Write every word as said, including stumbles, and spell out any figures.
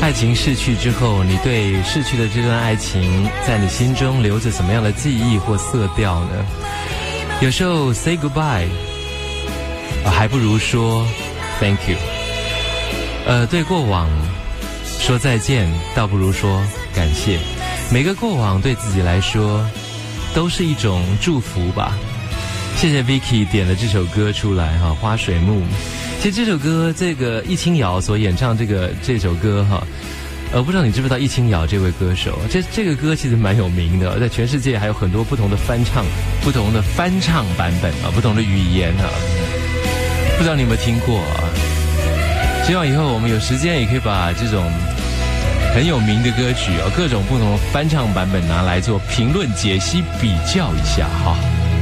爱情逝去之后，你对逝去的这段爱情在你心中留着什么样的记忆或色调呢？有时候 say goodbye、呃、还不如说 thank you。呃，对过往说再见，倒不如说感谢。每个过往对自己来说都是一种祝福吧。谢谢 Vicky 点了这首歌出来哈，花水木。其实这首歌，这个易清瑶所演唱这个这首歌哈，呃，不知道你知不知道易清瑶这位歌手？这这个歌其实蛮有名的，在全世界还有很多不同的翻唱、不同的翻唱版本啊，不同的语言啊，不知道你有没有听过啊？希望以后我们有时间也可以把这种很有名的歌曲啊，各种不同的翻唱版本拿来做评论、解析、比较一下哈。